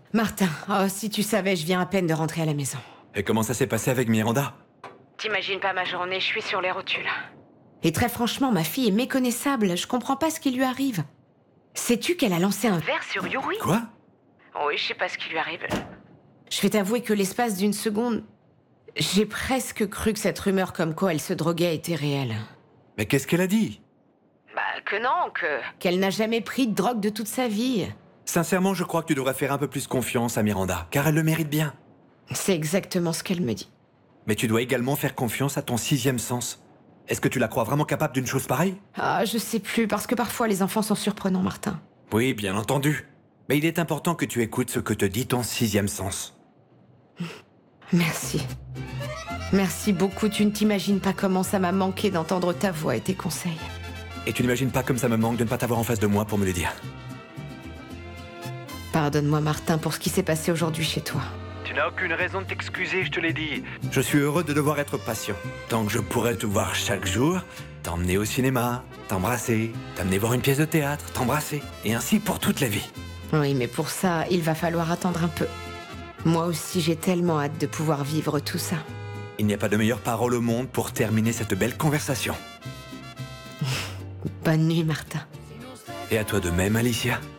Martin, oh, si tu savais, je viens à peine de rentrer à la maison. Et comment ça s'est passé avec Miranda? T'imagines pas ma journée, je suis sur les rotules. Et très franchement, ma fille est méconnaissable, je comprends pas ce qui lui arrive. Sais-tu qu'elle a lancé un verre sur Yuri? Quoi? Oui, je sais pas ce qui lui arrive. Je vais t'avouer que l'espace d'une seconde, j'ai presque cru que cette rumeur comme quoi elle se droguait était réelle. Mais qu'est-ce qu'elle a dit? Bah que non, qu'elle n'a jamais pris de drogue de toute sa vie. Sincèrement, je crois que tu devrais faire un peu plus confiance à Miranda, car elle le mérite bien. C'est exactement ce qu'elle me dit. Mais tu dois également faire confiance à ton sixième sens. Est-ce que tu la crois vraiment capable d'une chose pareille? Ah, je sais plus, parce que parfois les enfants sont surprenants, Martin. Oui, bien entendu. Mais il est important que tu écoutes ce que te dit ton sixième sens. Merci. Merci beaucoup, tu ne t'imagines pas comment ça m'a manqué d'entendre ta voix et tes conseils. Et tu n'imagines pas comme ça me manque de ne pas t'avoir en face de moi pour me le dire. Pardonne-moi, Martin, pour ce qui s'est passé aujourd'hui chez toi. Tu n'as aucune raison de t'excuser, je te l'ai dit. Je suis heureux de devoir être patient. Tant que je pourrai te voir chaque jour, t'emmener au cinéma, t'embrasser, t'amener voir une pièce de théâtre, t'embrasser, et ainsi pour toute la vie. Oui, mais pour ça, il va falloir attendre un peu. Moi aussi, j'ai tellement hâte de pouvoir vivre tout ça. Il n'y a pas de meilleure parole au monde pour terminer cette belle conversation. Bonne nuit, Martin. Et à toi de même, Alicia.